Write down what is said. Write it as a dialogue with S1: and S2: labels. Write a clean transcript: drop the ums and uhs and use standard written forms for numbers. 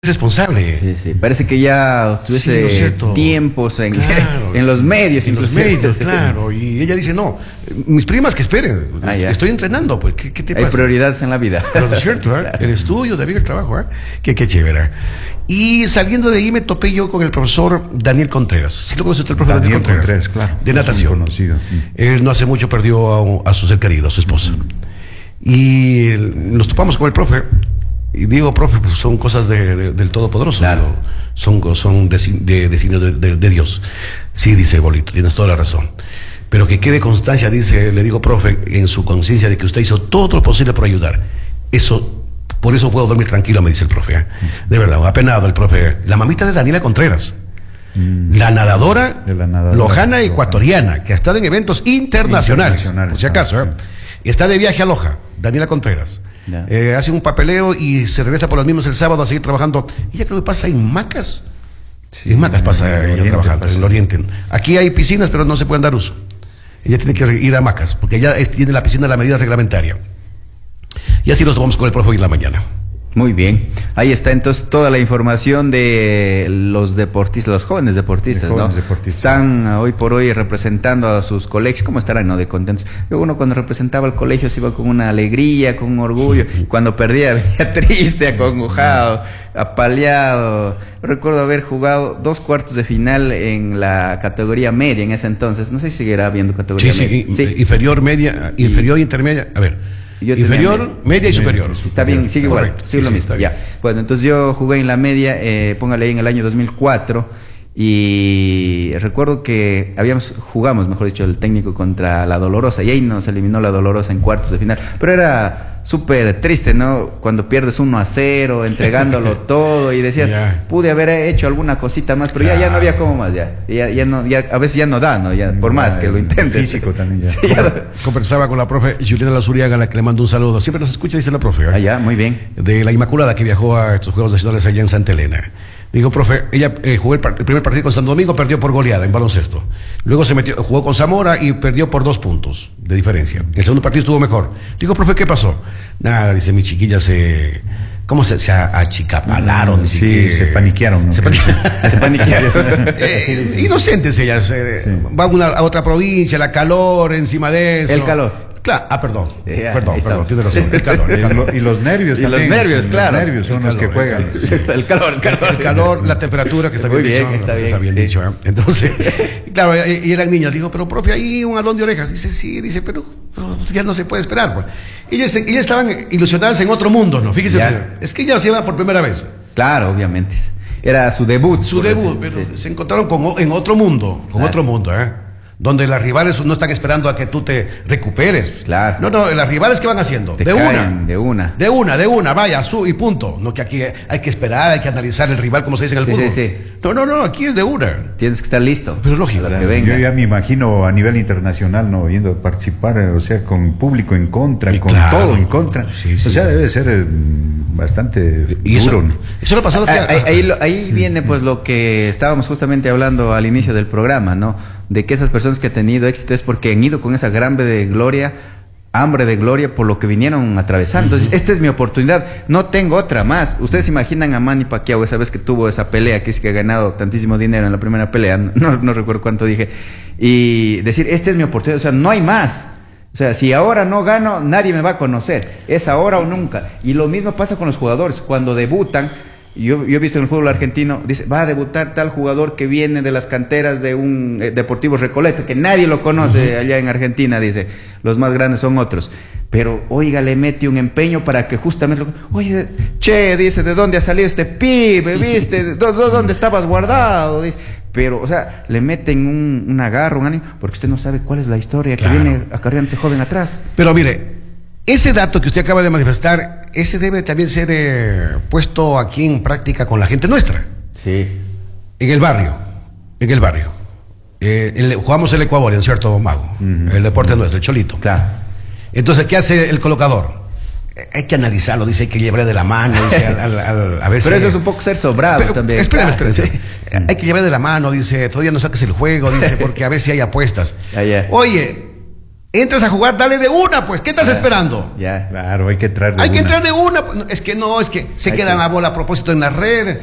S1: responsable.
S2: Sí, sí. Parece que ya tuviese tiempos
S1: claro,
S2: en los medios.
S1: En los medios, claro. Y ella dice, no, mis primas que esperen, estoy entrenando, pues, ¿qué te pasa?
S2: Hay prioridades en la vida.
S1: Pero no es cierto, ¿eh? Claro. El estudio, de vida, el trabajo, ¿eh? Qué chévere. Y saliendo de ahí me topé yo con el profesor Daniel Contreras. ¿Sí lo conoce usted, el profesor Daniel Contreras?
S3: Claro.
S1: De natación.
S3: Conocido.
S1: Él no hace mucho perdió a su ser querido, a su esposa. Y nos topamos con el profe. Y digo, profe, pues son cosas del Todopoderoso.
S2: Claro.
S1: Digo, son designios de Dios. Sí, dice Bolito, tienes toda la razón. Pero que quede constancia, dice, le digo, profe, en su conciencia de que usted hizo todo lo posible por ayudar. Por eso puedo dormir tranquilo, me dice el profe. ¿Eh? De verdad, apenado el profe. La mamita de Daniela Contreras. La nadadora lojana ecuatoriana, que ha estado en eventos internacionales, por si acaso. Y está de viaje a Loja, Daniela Contreras. Hace un papeleo y se regresa por los mismos el sábado a seguir trabajando. Ella creo que pasa en Macas. Sí, en Macas pasa ella trabajando, en el Oriente. Aquí hay piscinas, pero no se pueden dar uso. Ella tiene que ir a Macas, porque ella tiene la piscina de la medida reglamentaria. Y así nos tomamos con el profe hoy en la mañana.
S2: Muy bien, ahí está entonces toda la información de los deportistas, los jóvenes deportistas, ¿no? Están hoy por hoy representando a sus colegios. ¿Cómo estarán, no? De contentos. Uno cuando representaba al colegio se iba con una alegría, con un orgullo. Cuando perdía venía triste, acongojado, apaleado. Recuerdo haber jugado 2 cuartos de final en la categoría media en ese entonces. No sé si seguirá habiendo categoría media.
S1: Sí, inferior, media, inferior, intermedia. A ver. Inferior, media y superior.
S2: Está bien, sigue igual, sigue lo mismo. Ya. Bueno, entonces yo jugué en la media, póngale ahí en el año 2004, y recuerdo que jugamos, mejor dicho, el técnico contra la Dolorosa, y ahí nos eliminó la Dolorosa en cuartos de final. Pero era súper triste, ¿no? Cuando pierdes 1-0, entregándolo todo, y decías, pude haber hecho alguna cosita más, pero ya no había cómo más, ya a veces ya no da, ¿no? Ya, por más que lo intentes.
S3: Físico también, ya.
S1: Sí, Conversaba con la profe Juliana Lazuriaga, a la que le mando un saludo. Siempre nos escucha, dice la profe.
S2: Muy bien.
S1: De la Inmaculada, que viajó a estos Juegos Nacionales allá en Santa Elena. Digo, profe, ella jugó el primer partido con Santo Domingo, perdió por goleada en baloncesto. Luego jugó con Zamora y perdió por 2 puntos de diferencia. El segundo partido estuvo mejor. Digo, profe, ¿qué pasó? Nada, dice, mi chiquilla se achicapalaron.
S3: Sí, se paniquearon, ¿no?
S1: Se paniquearon. Inocentes ellas. Va a otra provincia, la calor encima de eso.
S2: El calor.
S1: Claro, perdón, tiene razón. El calor.
S3: Y los nervios
S2: también.
S3: Los nervios, claro.
S2: Los
S3: nervios son los que juegan.
S2: El calor,
S1: la temperatura, que está bien dicho.
S2: Está bien
S1: dicho. Entonces, claro, y eran niñas. Dijo, pero profe, ahí un alón de orejas. Dice, sí, pero ya no se puede esperar. Pues. Ellas estaban ilusionadas en otro mundo, ¿no? Fíjese, es que ellas se iban por primera vez.
S2: Claro, obviamente. Era su debut.
S1: Pero se encontraron en otro mundo, otro mundo, donde las rivales no están esperando a que tú te recuperes.
S2: Claro.
S1: No, las rivales, ¿qué van haciendo?
S2: De una, vaya, y punto. No, que aquí hay que esperar, hay que analizar el rival, como se dice en el fútbol. Sí.
S1: No, aquí es de una.
S2: Tienes que estar listo.
S1: Pero lógico.
S3: Yo ya me imagino a nivel internacional, ¿no? Yendo a participar, o sea, con público en contra, con todo en contra. Debe ser bastante duro.
S1: Eso lo ha pasado.
S2: Ahí viene pues lo que estábamos justamente hablando al inicio del programa, ¿no? De que esas personas que han tenido éxito es porque han ido con esa hambre de gloria por lo que vinieron atravesando. Entonces, esta es mi oportunidad, no tengo otra más. Ustedes imaginan a Manny Pacquiao esa vez que tuvo esa pelea, que es que ha ganado tantísimo dinero en la primera pelea, no recuerdo cuánto dije, y decir, esta es mi oportunidad, o sea, no hay más. O sea, si ahora no gano, nadie me va a conocer, es ahora o nunca. Y lo mismo pasa con los jugadores, cuando debutan. Yo he visto en el fútbol argentino, dice, va a debutar tal jugador que viene de las canteras de un Deportivo Recoleta, que nadie lo conoce allá en Argentina, dice, los más grandes son otros. Pero, oiga, le mete un empeño para que justamente, oye, dice, ¿de dónde ha salido este pibe? ¿Viste? ¿Dónde estabas guardado? Dice, pero, o sea, le meten un agarro, un ánimo, porque usted no sabe cuál es la historia que viene acarreando ese joven atrás.
S1: Pero mire, ese dato que usted acaba de manifestar, ese debe también ser puesto aquí en práctica con la gente nuestra.
S2: Sí.
S1: En el barrio. Jugamos el Ecuador, ¿en cierto, Mago? El deporte nuestro, el cholito.
S2: Claro.
S1: Entonces, ¿qué hace el colocador? Hay que analizarlo, dice, hay que llevarle de la mano, dice, a ver.
S2: Pero eso es un poco ser sobrado también.
S1: Espérame. Hay que llevarle de la mano, dice, todavía no saques el juego, dice, porque a ver si hay apuestas.
S2: Allá.
S1: Oye, Entras a jugar, dale de una, pues. ¿Qué estás esperando?
S2: Ya.
S3: Claro, hay que entrar de
S1: Hay
S3: una.
S1: que entrar de una. Es que se queda la bola a propósito en la red.